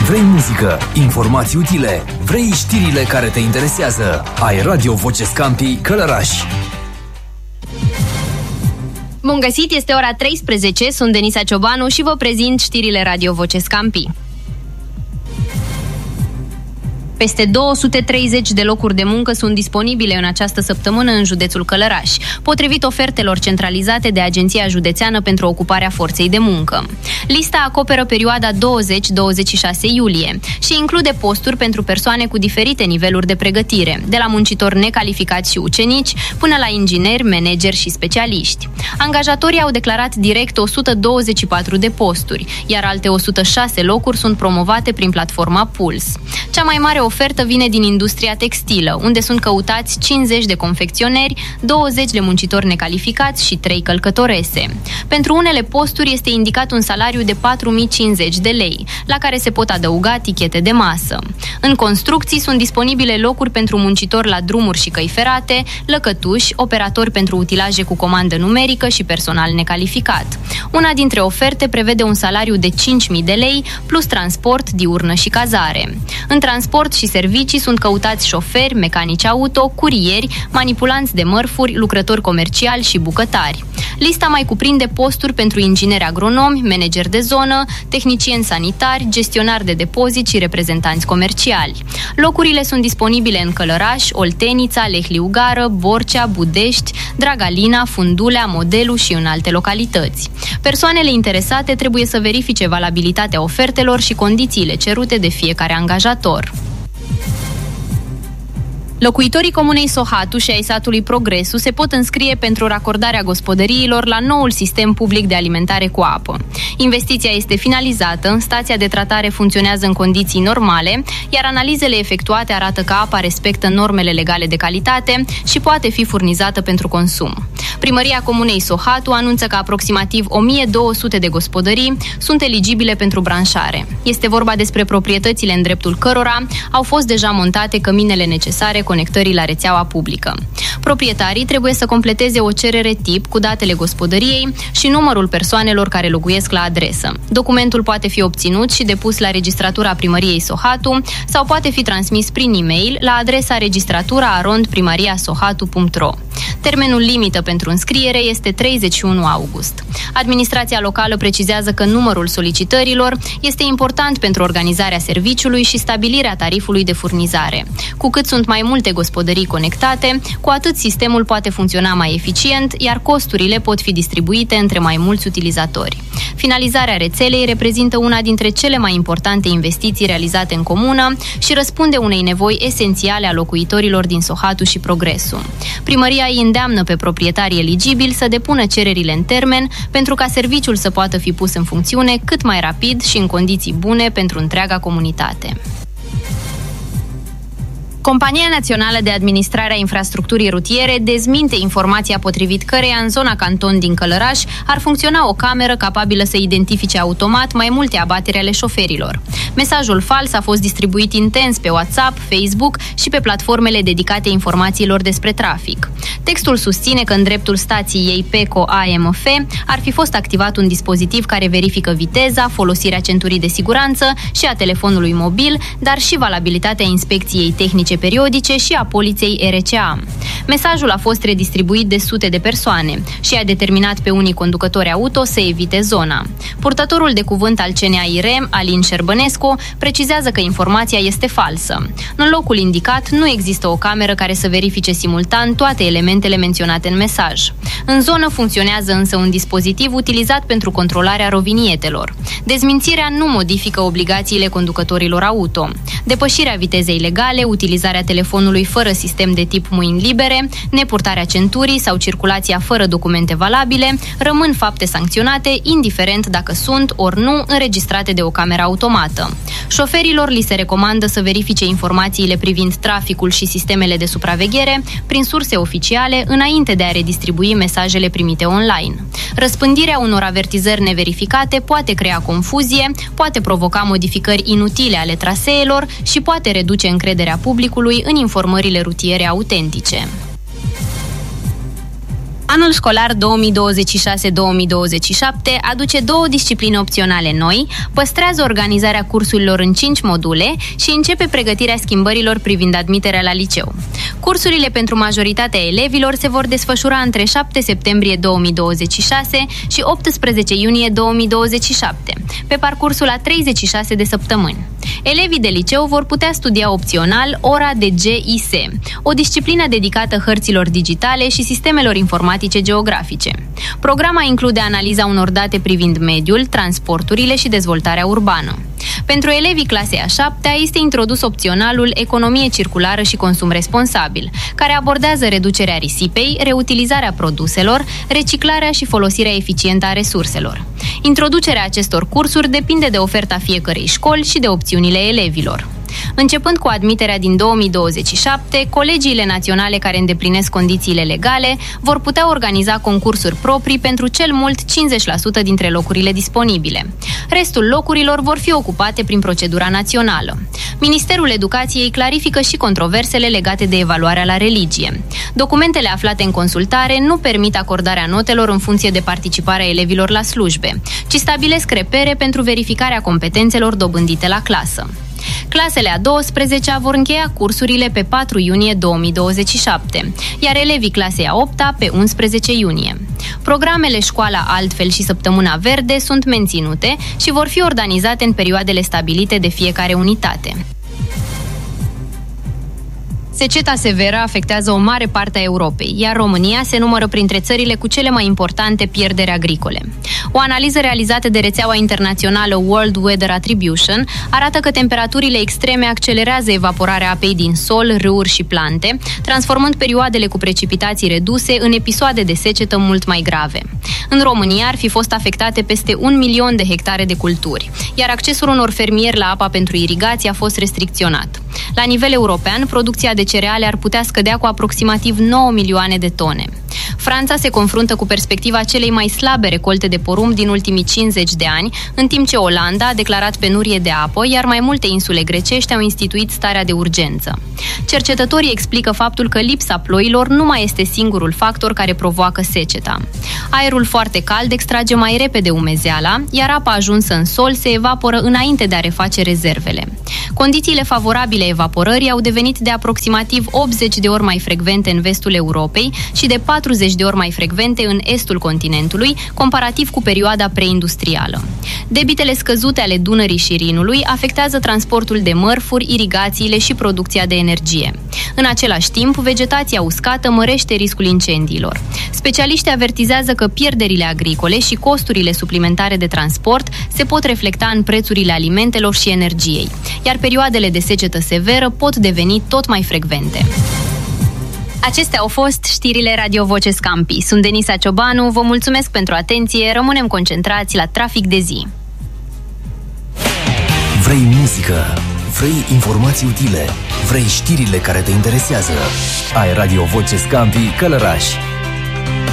Vrei muzică, informații utile, vrei știrile care te interesează. Ai Radio Voce Scampi Călăraș. Bun găsit, este ora 13, sunt Denisa Ciobanu și vă prezint știrile Radio Voce Scampi. Peste 230 de locuri de muncă sunt disponibile în această săptămână în județul Călăraș, potrivit ofertelor centralizate de Agenția Județeană pentru Ocuparea Forței de Muncă. Lista acoperă perioada 20-26 iulie și include posturi pentru persoane cu diferite niveluri de pregătire, de la muncitori necalificați și ucenici până la ingineri, manageri și specialiști. Angajatorii au declarat direct 124 de posturi, iar alte 106 locuri sunt promovate prin platforma Puls. Cea mai mare ofertă vine din industria textilă, unde sunt căutați 50 de confecționeri, 20 de muncitori necalificați și 3 călcătorese. Pentru unele posturi este indicat un salariu de 4.050 de lei, la care se pot adăuga tichete de masă. În construcții sunt disponibile locuri pentru muncitori la drumuri și căi ferate, lăcătuși, operatori pentru utilaje cu comandă numerică și personal necalificat. Una dintre oferte prevede un salariu de 5.000 de lei, plus transport, diurnă și cazare. În transport și servicii sunt căutați șoferi, mecanici auto, curieri, manipulanți de mărfuri, lucrători comerciali și bucătari. Lista mai cuprinde posturi pentru ingineri agronomi, manageri de zonă, tehnicieni sanitari, gestionari de depozit și reprezentanți comerciali. Locurile sunt disponibile în Călăraș, Oltenița, Lehliugară, Borcea, Budești, Dragalina, Fundulea, Modelu și în alte localități. Persoanele interesate trebuie să verifice valabilitatea ofertelor și condițiile cerute de fiecare angajator. Locuitorii comunei Sohatu și ai satului Progresu se pot înscrie pentru racordarea gospodăriilor la noul sistem public de alimentare cu apă. Investiția este finalizată, stația de tratare funcționează în condiții normale, iar analizele efectuate arată că apa respectă normele legale de calitate și poate fi furnizată pentru consum. Primăria comunei Sohatu anunță că aproximativ 1200 de gospodării sunt eligibile pentru branșare. Este vorba despre proprietățile în dreptul cărora au fost deja montate căminele necesare conectării la rețeaua publică. Proprietarii trebuie să completeze o cerere tip cu datele gospodăriei și numărul persoanelor care locuiesc la adresă. Documentul poate fi obținut și depus la registratura primăriei Sohatu sau poate fi transmis prin e-mail la adresa registratura@primariasohatu.ro. Termenul limită pentru înscriere este 31 august. Administrația locală precizează că numărul solicitărilor este important pentru organizarea serviciului și stabilirea tarifului de furnizare. Cu cât sunt mai multe gospodării conectate, cu atât sistemul poate funcționa mai eficient, iar costurile pot fi distribuite între mai mulți utilizatori. Finalizarea rețelei reprezintă una dintre cele mai importante investiții realizate în comună și răspunde unei nevoi esențiale a locuitorilor din Sohatu și Progresu. Primăria îi îndeamnă pe proprietarii eligibili să depună cererile în termen pentru ca serviciul să poată fi pus în funcțiune cât mai rapid și în condiții bune pentru întreaga comunitate. Compania Națională de Administrare a Infrastructurii Rutiere dezminte informația potrivit căreia în zona Canton din Călăraș ar funcționa o cameră capabilă să identifice automat mai multe abateri ale șoferilor. Mesajul fals a fost distribuit intens pe WhatsApp, Facebook și pe platformele dedicate informațiilor despre trafic. Textul susține că în dreptul stației PECO AMF ar fi fost activat un dispozitiv care verifică viteza, folosirea centurii de siguranță și a telefonului mobil, dar și valabilitatea inspecției tehnice periodice și a poliței RCA. Mesajul a fost redistribuit de sute de persoane și a determinat pe unii conducători auto să evite zona. Purtătorul de cuvânt al CNAIR, Alin Șerbănescu, precizează că informația este falsă. În locul indicat nu există o cameră care să verifice simultan toate elementele menționate în mesaj. În zonă funcționează însă un dispozitiv utilizat pentru controlarea rovinietelor. Dezmințirea nu modifică obligațiile conducătorilor auto. Depășirea vitezei legale, utilizarea telefonului fără sistem de tip mâini libere, nepurtarea centurii sau circulația fără documente valabile rămân fapte sancționate, indiferent dacă sunt ori nu înregistrate de o cameră automată. Șoferilor li se recomandă să verifice informațiile privind traficul și sistemele de supraveghere prin surse oficiale înainte de a redistribui mesajele primite online. Răspândirea unor avertizări neverificate poate crea confuzie, poate provoca modificări inutile ale traseelor și poate reduce încrederea publicului în informările rutiere autentice. Anul școlar 2026-2027 aduce 2 discipline opționale noi, păstrează organizarea cursurilor în 5 module și începe pregătirea schimbărilor privind admiterea la liceu. Cursurile pentru majoritatea elevilor se vor desfășura între 7 septembrie 2026 și 18 iunie 2027, pe parcursul a 36 de săptămâni. Elevii de liceu vor putea studia opțional ora de GIS, o disciplină dedicată hărților digitale și sistemelor informatice geografice. Programa include analiza unor date privind mediul, transporturile și dezvoltarea urbană. Pentru elevii clasei a 7-a este introdus opționalul Economie circulară și consum responsabil, care abordează reducerea risipei, reutilizarea produselor, reciclarea și folosirea eficientă a resurselor. Introducerea acestor cursuri depinde de oferta fiecărei școli și de opțiunile elevilor. Începând cu admiterea din 2027, colegiile naționale care îndeplinesc condițiile legale vor putea organiza concursuri proprii pentru cel mult 50% dintre locurile disponibile. Restul locurilor vor fi ocupate prin procedura națională. Ministerul Educației clarifică și controversele legate de evaluarea la religie. Documentele aflate în consultare nu permit acordarea notelor în funcție de participarea elevilor la slujbe, ci stabilesc repere pentru verificarea competențelor dobândite la clasă. Clasele a 12-a vor încheia cursurile pe 4 iunie 2027, iar elevii clasei a 8-a pe 11 iunie. Programele Școala Altfel și Săptămâna Verde sunt menținute și vor fi organizate în perioadele stabilite de fiecare unitate. Seceta severă afectează o mare parte a Europei, iar România se numără printre țările cu cele mai importante pierderi agricole. O analiză realizată de rețeaua internațională World Weather Attribution arată că temperaturile extreme accelerează evaporarea apei din sol, râuri și plante, transformând perioadele cu precipitații reduse în episoade de secetă mult mai grave. În România ar fi fost afectate peste 1 milion de hectare de culturi, iar accesul unor fermieri la apa pentru irigație a fost restricționat. La nivel european, producția de cereale ar putea scădea cu aproximativ 9 milioane de tone. Franța se confruntă cu perspectiva celei mai slabe recolte de porumb din ultimii 50 de ani, în timp ce Olanda a declarat penurie de apă, iar mai multe insule grecești au instituit starea de urgență. Cercetătorii explică faptul că lipsa ploilor nu mai este singurul factor care provoacă seceta. Aerul foarte cald extrage mai repede umezeala, iar apa ajunsă în sol se evaporă înainte de a reface rezervele. Condițiile favorabile evaporării au devenit de aproximativ 80 de ori mai frecvente în vestul Europei și de 40 de ori mai frecvente în estul continentului, comparativ cu perioada preindustrială. Debitele scăzute ale Dunării și Rinului afectează transportul de mărfuri, irigațiile și producția de energie. În același timp, vegetația uscată mărește riscul incendiilor. Specialiștii avertizează că pierderile agricole și costurile suplimentare de transport se pot reflecta în prețurile alimentelor și energiei, iar perioadele de secetă severă pot deveni tot mai frecvente. Acestea au fost știrile Radio Voce Scampi. Sunt Denisa Ciobanu, vă mulțumesc pentru atenție, rămânem concentrați la Trafic de zi. Vrei muzică? Vrei informații utile? Vrei știrile care te interesează? Ai Radio Voce Scampi Călăraș.